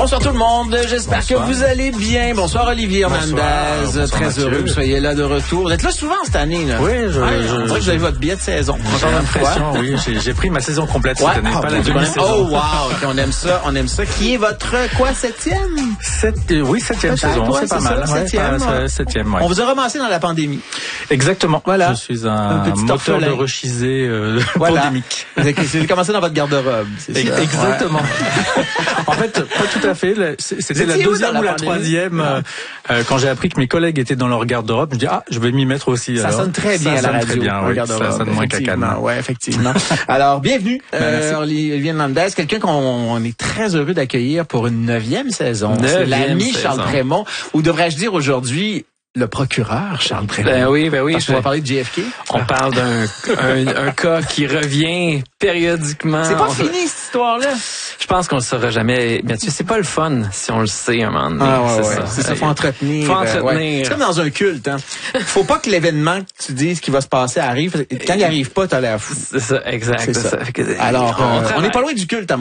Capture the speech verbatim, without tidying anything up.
Bonsoir tout le monde, j'espère Bonsoir. que vous allez bien. Bonsoir Olivier Hernandez, Bonsoir, très Mathieu. heureux que vous soyez là de retour. Vous êtes là souvent cette année, là. Oui, je, ouais, je, on dirait que vous avez votre billet de saison. J'ai l'impression, oui, j'ai, j'ai pris ma saison complète Ouais. cette année, Ah, pas la bon, demi-saison. oh wow, okay, on aime ça, on aime ça. Qui est votre quoi, septième? Sept, euh, oui, septième Peut-être, saison, ouais, c'est pas c'est mal. ça, Ouais, septième, pas- ouais. septième, ouais. On vous a ramassé dans la pandémie. Exactement. Voilà. Je suis Un un, petit moteur orphelin. de rechisé euh, Voilà. pandémique. Vous avez vous avez commencé dans votre garde-robe, c'est ça? Exactement. En fait, pas tout à fait. Le- C'était la étiez où deuxième dans ou la la pandémie? troisième. euh, euh, quand j'ai appris que mes collègues étaient dans leur garde-robe, je me dis ah, je vais m'y mettre aussi. Ça alors. sonne très bien Ça à la sonne radio. Très bien, un oui. garde-robe, Ça sonne moins qu'à effectivement. Cannes. Ouais, effectivement. Alors, bienvenue, euh, merci. Olivier Hernandez, quelqu'un qu'on on est très heureux d'accueillir pour une neuvième saison. C'est Neuvième l'ami Charles saison. Prémont, ou devrais-je dire aujourd'hui le procureur Charles Prémont. Ben oui, ben oui. Parce qu'on je- va parler de J F K. On parle d'un un, un cas qui revient périodiquement. C'est pas On- fini cette histoire-là. Je pense qu'on le saura jamais. Mathieu, c'est pas le fun si on le sait un moment donné. Ah ouais, c'est ouais. ça. C'est ça, faut entretenir. Faut euh, entretenir. ouais. C'est comme dans un culte, hein. Faut pas que l'événement que tu dises qui va se passer arrive. Quand il arrive pas, t'as l'air fou. C'est ça, exact. C'est ça. Fait que- Alors, on euh, on travaille. n'est pas loin du culte, à